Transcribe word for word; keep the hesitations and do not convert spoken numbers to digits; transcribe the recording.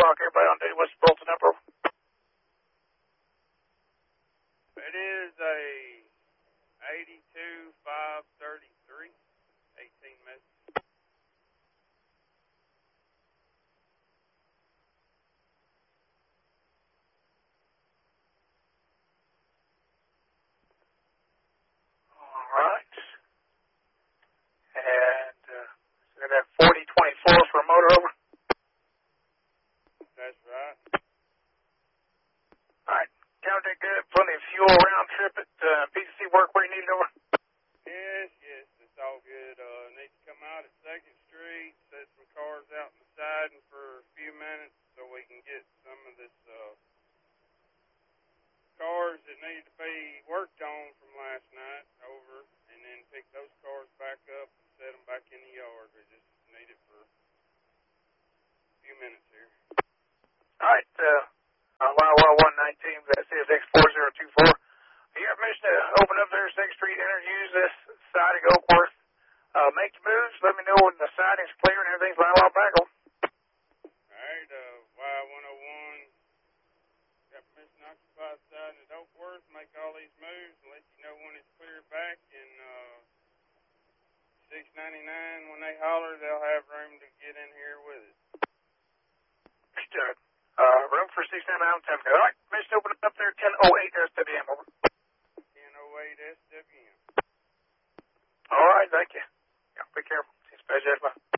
o'clock. Everybody on duty. What's the Bolton number? It is a eighty-two five thirty-three, eighteen messages. All right. And uh, so that forty twenty-four for a motor over. That's right. All right. Count it good. Plenty of fuel round trip at uh, P C C work where you need it over. Yes, yes, it's all good. Uh, need to come out at second Street, set some cars out in the siding for a few minutes so we can get some of this uh, cars that need to be worked on from last night over, and then pick those cars back up and set them back in the yard. We just need it for a few minutes here. All right. Uh, uh, Y Y one nineteen, that's C S X four zero two four. You have permission to open up there second Street, enter, use this siding Oakworth. Uh, make your moves. Let me know when the siding's clear and everything's lined up back on. All right, uh, Y one oh one, got permission to occupy the siding at Oakworth, make all these moves, and let you know when it's clear back. And uh, six ninety-nine, when they holler, they'll have room to get in here with it. Understood. Uh, room for six ninety-nine, ten. All right, permission to open up there, ten oh eight S W M, over. ten oh eight S W M. All right, thank you. Yeah, be careful. See you, Special Ed. Bye.